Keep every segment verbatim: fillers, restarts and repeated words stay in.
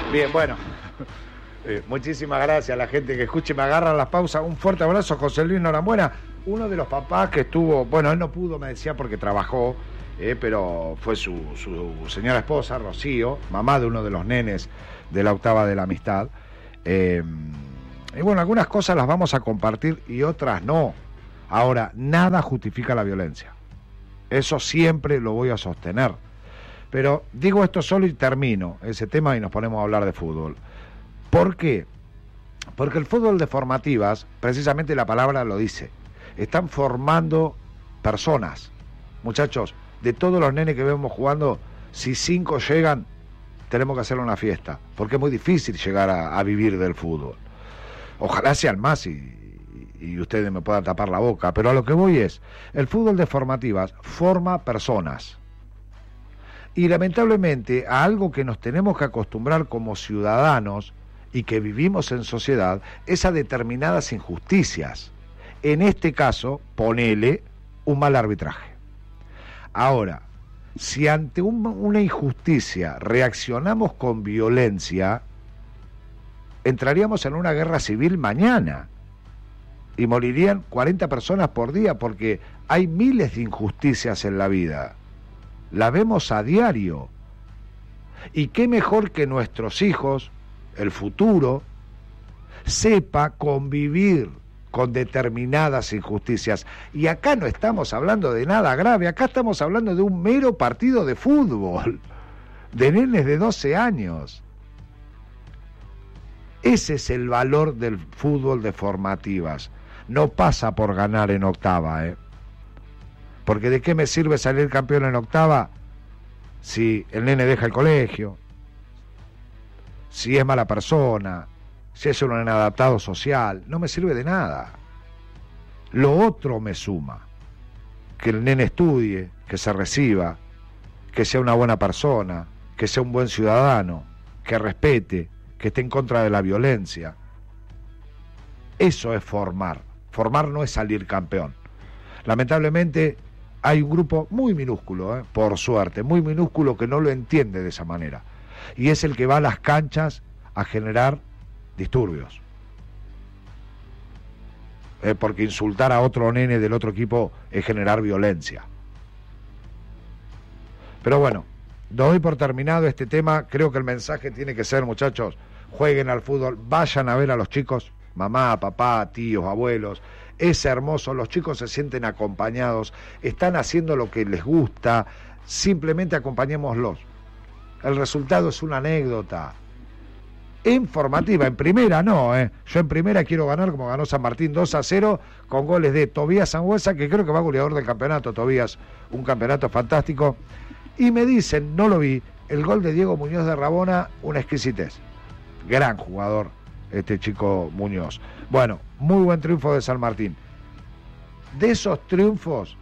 Bien, bueno. Eh, muchísimas gracias a la gente que escuche, me agarran las pausas. Un fuerte abrazo, José Luis Norambuena, uno de los papás que estuvo, bueno, él no pudo, me decía, porque trabajó, eh, pero fue su, su señora esposa, Rocío, mamá de uno de los nenes de la octava de la amistad. Eh, y bueno, algunas cosas las vamos a compartir y otras no. Ahora, nada justifica la violencia. Eso siempre lo voy a sostener. Pero digo esto solo y termino ese tema y nos ponemos a hablar de fútbol. ¿Por qué? Porque el fútbol de formativas, precisamente la palabra lo dice, están formando personas. Muchachos, de todos los nenes que vemos jugando, si cinco llegan, tenemos que hacer una fiesta, porque es muy difícil llegar a, a vivir del fútbol. Ojalá sean más y, y ustedes me puedan tapar la boca, pero a lo que voy es, el fútbol de formativas forma personas. Y lamentablemente a algo que nos tenemos que acostumbrar como ciudadanos y que vivimos en sociedad, es a determinadas injusticias. En este caso, ponele un mal arbitraje. Ahora, si ante un, una injusticia reaccionamos con violencia, entraríamos en una guerra civil mañana y morirían cuarenta personas por día, porque hay miles de injusticias en la vida. La vemos a diario. Y qué mejor que nuestros hijos, el futuro, sepa convivir con determinadas injusticias. Y acá no estamos hablando de nada grave, acá estamos hablando de un mero partido de fútbol, de nenes de doce años. Ese es el valor del fútbol de formativas. No pasa por ganar en octava, ¿eh? Porque ¿de qué me sirve salir campeón en octava si el nene deja el colegio, si es mala persona, si es un inadaptado social? No me sirve de nada. Lo otro me suma. Que el nene estudie, que se reciba, que sea una buena persona, que sea un buen ciudadano, que respete, que esté en contra de la violencia. Eso es formar. Formar no es salir campeón. Lamentablemente hay un grupo muy minúsculo, eh, por suerte, muy minúsculo, que no lo entiende de esa manera. Y es el que va a las canchas a generar disturbios. Eh, porque insultar a otro nene del otro equipo es generar violencia. Pero bueno, doy por terminado este tema. Creo que el mensaje tiene que ser, muchachos, jueguen al fútbol, vayan a ver a los chicos, mamá, papá, tíos, abuelos. Es hermoso, los chicos se sienten acompañados, están haciendo lo que les gusta, simplemente acompañémoslos. El resultado es una anécdota. En formativa, en primera no, ¿eh? Yo en primera quiero ganar como ganó San Martín dos a cero con goles de Tobías Sangüesa, que creo que va goleador del campeonato. Tobías, un campeonato fantástico. Y me dicen, no lo vi, el gol de Diego Muñoz de Rabona, una exquisitez. Gran jugador este chico Muñoz. Bueno, muy buen triunfo de San Martín. De esos triunfos,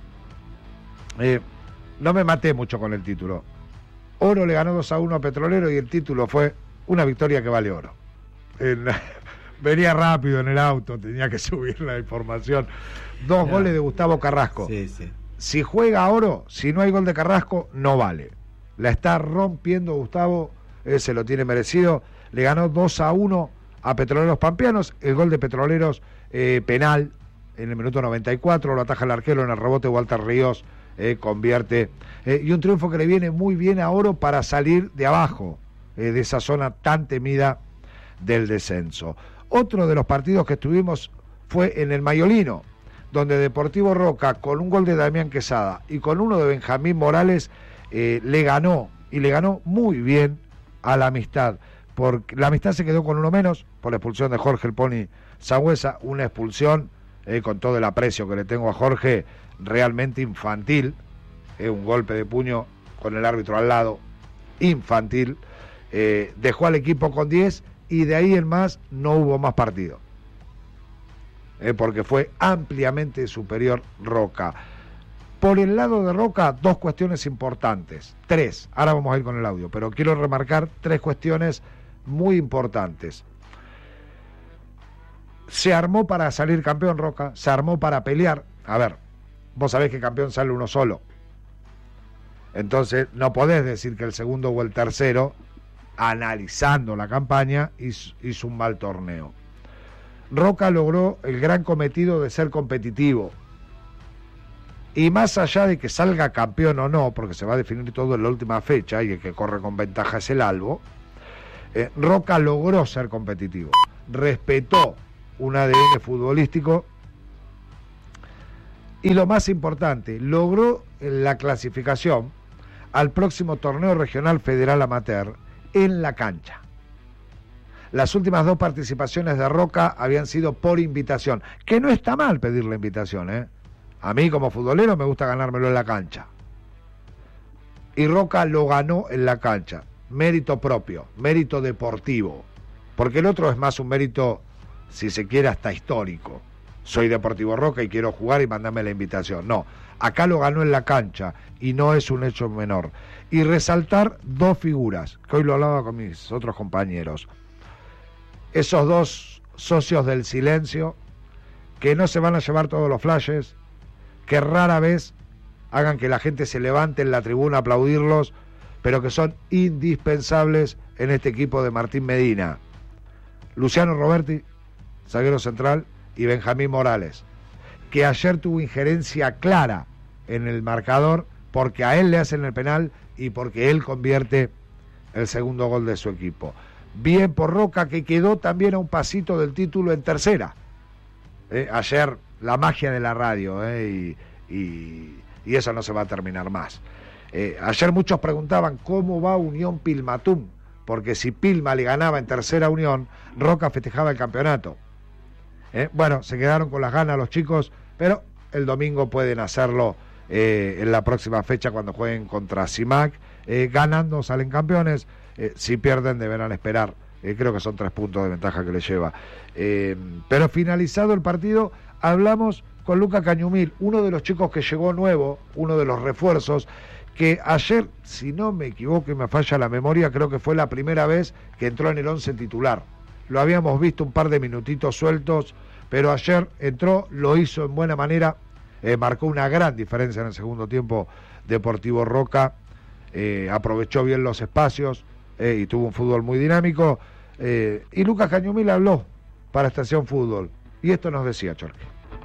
eh, no me maté mucho con el título. Oro le ganó dos a uno a Petrolero y el título fue una victoria que vale oro. En, venía rápido en el auto, tenía que subir la información. Dos no. goles de Gustavo Carrasco. Sí, sí. Si juega oro, si no hay gol de Carrasco, no vale. La está rompiendo Gustavo, eh, se lo tiene merecido. Le ganó dos a uno a Petroleros Pampeanos, el gol de Petroleros eh, penal en el minuto noventa y cuatro, lo ataja el arquero en el rebote, Walter Ríos eh, convierte, eh, y un triunfo que le viene muy bien a Oro para salir de abajo, eh, de esa zona tan temida del descenso. Otro de los partidos que estuvimos fue en el Mayolino, donde Deportivo Roca, con un gol de Damián Quesada y con uno de Benjamín Morales, eh, le ganó, y le ganó muy bien a la Amistad. Porque la Amistad se quedó con uno menos por la expulsión de Jorge el Pony Sangüesa, una expulsión, eh, con todo el aprecio que le tengo a Jorge, realmente infantil, eh, un golpe de puño con el árbitro al lado, infantil, eh, dejó al equipo con diez y de ahí en más no hubo más partido, eh, porque fue ampliamente superior Roca. Por el lado de Roca, dos cuestiones importantes, tres, ahora vamos a ir con el audio, pero quiero remarcar tres cuestiones muy importantes. Se armó para salir campeón Roca, se armó para pelear. A ver, vos sabés que campeón sale uno solo. Entonces no podés decir que el segundo o el tercero analizando la campaña, hizo, hizo un mal torneo. Roca logró el gran cometido de ser competitivo. Y más allá de que salga campeón o no, porque se va a definir todo en la última fecha y el que corre con ventaja es el Albo, eh, Roca logró ser competitivo, respetó un A D N futbolístico y lo más importante, logró la clasificación al próximo torneo regional federal amateur en la cancha. Las últimas dos participaciones de Roca habían sido por invitación, que no está mal pedir la invitación, ¿eh? A mí como futbolero me gusta ganármelo en la cancha. Y Roca lo ganó en la cancha. Mérito propio, mérito deportivo. Porque el otro es más un mérito, si se quiere, hasta histórico. Soy Deportivo Roca y quiero jugar y mandame la invitación. No, acá lo ganó en la cancha y no es un hecho menor. Y resaltar dos figuras, que hoy lo hablaba con mis otros compañeros. Esos dos socios del silencio, que no se van a llevar todos los flashes, que rara vez hagan que la gente se levante en la tribuna a aplaudirlos, pero que son indispensables en este equipo de Martín Medina. Luciano Roberti, zaguero central, y Benjamín Morales, que ayer tuvo injerencia clara en el marcador porque a él le hacen el penal y porque él convierte el segundo gol de su equipo. Bien por Roca, que quedó también a un pasito del título en tercera. Eh, ayer la magia de la radio, eh, y, y, y eso no se va a terminar más. Eh, ayer muchos preguntaban cómo va Unión Pilmatum, porque si Pilma le ganaba en tercera Unión, Roca festejaba el campeonato. Eh, bueno, se quedaron con las ganas los chicos, pero el domingo pueden hacerlo eh, en la próxima fecha cuando jueguen contra Simac. Eh, ganando salen campeones, eh, si pierden deberán esperar. Eh, creo que son tres puntos de ventaja que le lleva. Eh, pero finalizado el partido, hablamos con Luca Cañumil, uno de los chicos que llegó nuevo, uno de los refuerzos, que ayer, si no me equivoco y me falla la memoria, creo que fue la primera vez que entró en el once titular. Lo habíamos visto un par de minutitos sueltos, pero ayer entró, lo hizo en buena manera, eh, marcó una gran diferencia en el segundo tiempo. Deportivo Roca eh, aprovechó bien los espacios eh, y tuvo un fútbol muy dinámico. Eh, y Lucas Cañumil habló para Estación Fútbol, y esto nos decía Chorque.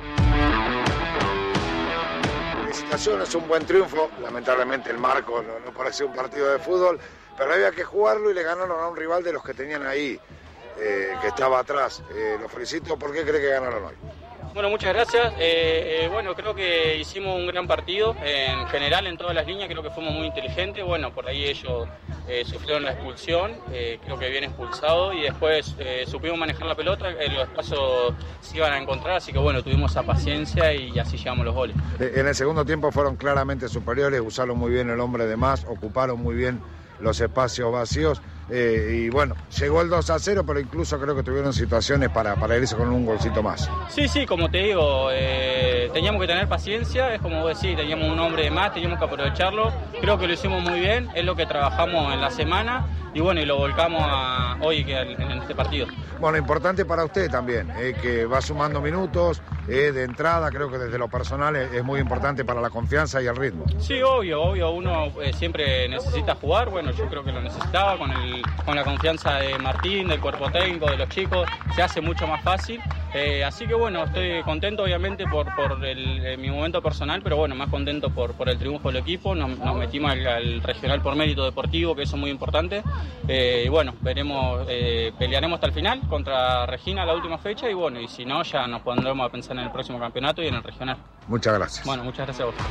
Es un buen triunfo, lamentablemente el marco no, no parecía un partido de fútbol, pero había que jugarlo y le ganaron a un rival de los que tenían ahí, eh, que estaba atrás. Eh, los felicito. ¿Por qué cree que ganaron hoy? Bueno, muchas gracias. Eh, eh, bueno, creo que hicimos un gran partido. Eh, en general, en todas las líneas, creo que fuimos muy inteligentes. Bueno, por ahí ellos eh, sufrieron la expulsión, eh, creo que bien expulsado, y después eh, supimos manejar la pelota, eh, los espacios se iban a encontrar, así que bueno, tuvimos esa paciencia y así llegamos los goles. En el segundo tiempo fueron claramente superiores, usaron muy bien el hombre de más, ocuparon muy bien los espacios vacíos. Eh, y bueno, llegó el dos a cero, pero incluso creo que tuvieron situaciones para, para irse con un golcito más. Sí, sí, como te digo, eh, teníamos que tener paciencia, es como vos decís, teníamos un hombre de más, teníamos que aprovecharlo, creo que lo hicimos muy bien, es lo que trabajamos en la semana, y bueno, y lo volcamos a hoy que en este partido. Bueno, importante para usted también, eh, que va sumando minutos eh, de entrada, creo que desde lo personal es, es muy importante para la confianza y el ritmo. Sí, obvio, obvio, uno eh, siempre necesita jugar, bueno, yo creo que lo necesitaba con, el, con la confianza de Martín, del cuerpo técnico, de los chicos, se hace mucho más fácil, eh, así que bueno, estoy contento obviamente por, por el, eh, mi momento personal, pero bueno, más contento por, por el triunfo del equipo, nos, nos metimos al, al regional por mérito deportivo, que eso es muy importante, eh, y bueno, veremos, eh, pelearemos hasta el final contra Regina la última fecha, y bueno, y si no, ya nos pondremos a pensar en el próximo campeonato y en el regional. Muchas gracias. Bueno, muchas gracias a vos.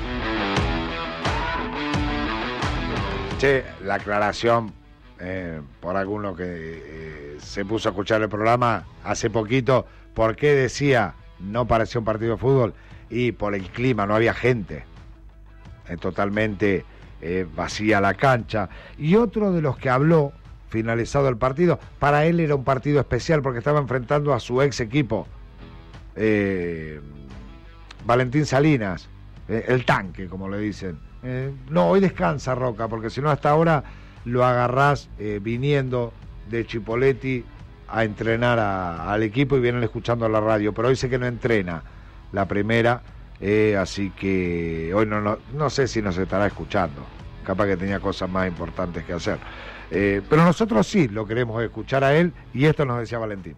Che, la aclaración eh, por alguno que eh, se puso a escuchar el programa hace poquito, ¿por qué decía no parecía un partido de fútbol? Y por el clima, no había gente, eh, totalmente eh, vacía la cancha. Y otro de los que habló finalizado el partido, para él era un partido especial porque estaba enfrentando a su ex equipo, eh, Valentín Salinas, eh, el tanque, como le dicen. Eh, no, hoy descansa Roca, porque si no hasta ahora lo agarrás eh, viniendo de Chipoleti a entrenar a, al equipo y vienen escuchando la radio, pero hoy sé que no entrena la primera, eh, así que hoy no, no, no sé si nos estará escuchando, capaz que tenía cosas más importantes que hacer. Eh, pero nosotros sí lo queremos escuchar a él, y esto nos decía Valentín.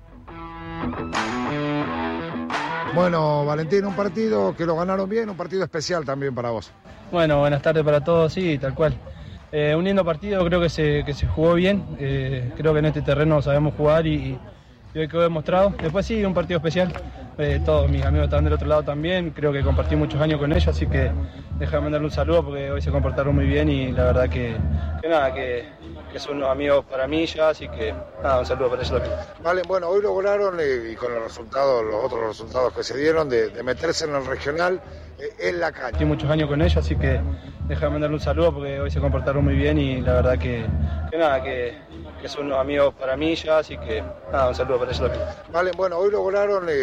Bueno, Valentín, un partido que lo ganaron bien, un partido especial también para vos. Bueno, buenas tardes para todos, sí, tal cual. Eh, un lindo partido, creo que se, que se jugó bien, eh, creo que en este terreno sabemos jugar y, y hoy quedó demostrado. Después sí, un partido especial, eh, todos mis amigos están del otro lado también, creo que compartí muchos años con ellos, así que déjame mandarle un saludo porque hoy se comportaron muy bien y la verdad que, que nada, que, que son unos amigos para mí ya, así que nada, un saludo para ellos también. Vale, bueno, hoy lograron, eh, y con los resultados, los otros resultados que se dieron, de, de meterse en el regional eh, en la cancha. Estoy muchos años con ellos, así que déjame mandarle un saludo porque hoy se comportaron muy bien y la verdad que, que nada, que, que son unos amigos para mí ya, así que nada, un saludo para ellos también. Vale, bueno, hoy lograron... Eh,